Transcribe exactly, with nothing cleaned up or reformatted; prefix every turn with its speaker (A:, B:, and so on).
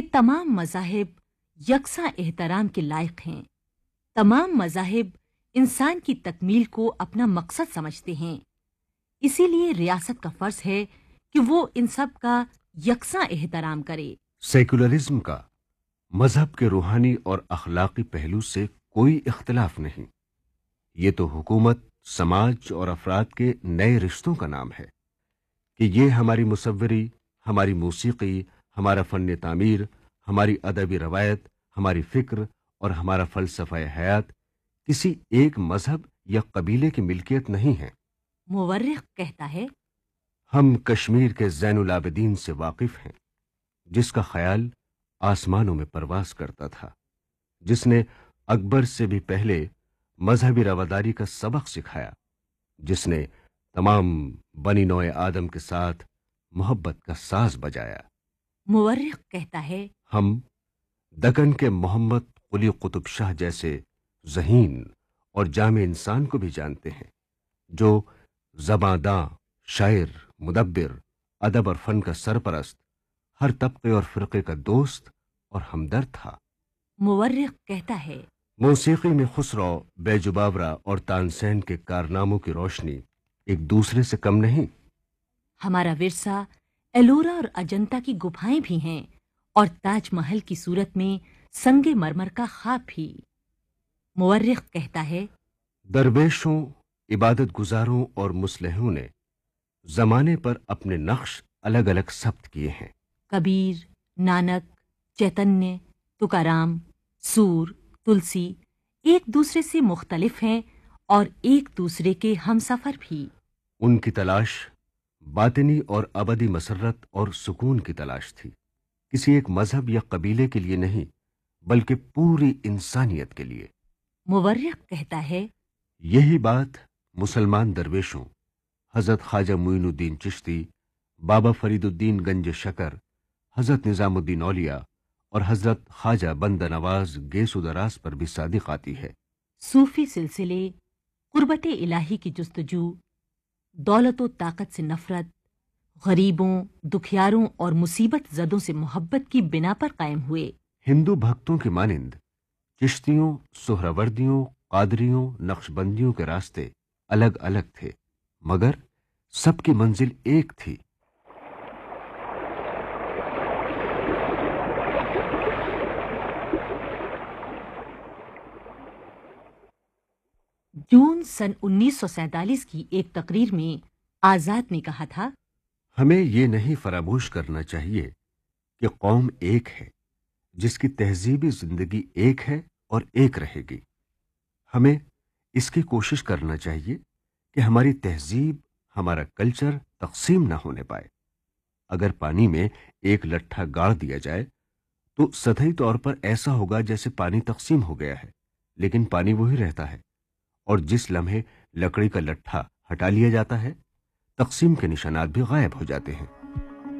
A: کہ تمام مذاہب یکساں احترام کے لائق ہیں۔ تمام مذاہب انسان کی تکمیل کو اپنا مقصد سمجھتے ہیں، اسی لیے ریاست کا فرض ہے کہ وہ ان سب کا یکساں احترام کرے۔
B: سیکولرزم کا مذہب کے روحانی اور اخلاقی پہلو سے کوئی اختلاف نہیں، یہ تو حکومت، سماج اور افراد کے نئے رشتوں کا نام ہے کہ یہ ہماری مصوری، ہماری موسیقی، ہمارا فن تعمیر، ہماری ادبی روایت، ہماری فکر اور ہمارا فلسفہ حیات کسی ایک مذہب یا قبیلے کی ملکیت نہیں ہے۔
A: مورخ کہتا ہے،
B: ہم کشمیر کے زین العابدین سے واقف ہیں، جس کا خیال آسمانوں میں پرواز کرتا تھا، جس نے اکبر سے بھی پہلے مذہبی رواداری کا سبق سکھایا، جس نے تمام بنی نوع آدم کے ساتھ محبت کا ساز بجایا۔
A: مورخ کہتا ہے،
B: ہم دکن کے محمد قلی قطب شاہ جیسے ذہین اور جامع انسان کو بھی جانتے ہیں، جو زباں داں، شاعر، مدبر، ادب اور فن کا سرپرست، ہر طبقے اور فرقے کا دوست اور ہمدرد تھا۔
A: مورخ کہتا ہے،
B: موسیقی میں خسرو، بیجباورا اور تانسین کے کارناموں کی روشنی ایک دوسرے سے کم نہیں۔
A: ہمارا ورثہ ایلورا اور اجنتا کی گپھائیں بھی ہیں اور تاج محل کی صورت میں سنگ مرمر کا خواب بھی۔ مورخ کہتا ہے،
B: درویشوں، عبادت گزاروں اور مصلحوں نے زمانے پر اپنے نقش الگ الگ ثبت کیے ہیں۔
A: کبیر، نانک، چیتنیہ، تکارام، سور، تلسی ایک دوسرے سے مختلف ہیں اور ایک دوسرے کے ہم سفر بھی۔
B: ان کی تلاش باطنی اور ابدی مسرت اور سکون کی تلاش تھی، کسی ایک مذہب یا قبیلے کے لیے نہیں، بلکہ پوری انسانیت کے لیے۔
A: مورخ کہتا ہے،
B: یہی بات مسلمان درویشوں حضرت خواجہ معین الدین چشتی، بابا فرید الدین گنج شکر، حضرت نظام الدین اولیاء اور حضرت خواجہ بندہ نواز گیسو دراز پر بھی صادق آتی ہے۔
A: صوفی سلسلے قربت الہی کی جستجو، دولت و طاقت سے نفرت، غریبوں، دکھیاروں اور مصیبت زدوں سے محبت کی بنا پر قائم ہوئے۔
B: ہندو بھکتوں کی مانند چشتیوں، سہروردیوں، قادریوں، نقشبندیوں کے راستے الگ الگ تھے، مگر سب کی منزل ایک تھی۔
A: جون سن انیس سو سینتالیس کی ایک تقریر میں آزاد نے کہا تھا،
B: ہمیں یہ نہیں فراموش کرنا چاہیے کہ قوم ایک ہے، جس کی تہذیبی زندگی ایک ہے اور ایک رہے گی۔ ہمیں اس کی کوشش کرنا چاہیے کہ ہماری تہذیب، ہمارا کلچر تقسیم نہ ہونے پائے۔ اگر پانی میں ایک لٹھا گاڑ دیا جائے تو سطحی طور پر ایسا ہوگا جیسے پانی تقسیم ہو گیا ہے، لیکن پانی وہی رہتا ہے، اور جس لمحے لکڑی کا لٹھا ہٹا لیا جاتا ہے، تقسیم کے نشانات بھی غائب ہو جاتے ہیں۔